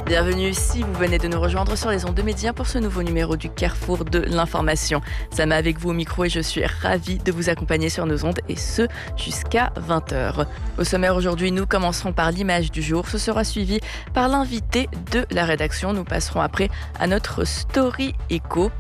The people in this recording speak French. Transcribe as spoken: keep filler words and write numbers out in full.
Bienvenue si vous venez de nous rejoindre sur les ondes de Média pour ce nouveau numéro du Carrefour de l'information. Sama avec vous au micro et je suis ravie de vous accompagner sur nos ondes et ce jusqu'à vingt heures. Au sommaire aujourd'hui, nous commencerons par l'image du jour. Ce sera suivi par l'invité de la rédaction. Nous passerons après à notre story écho.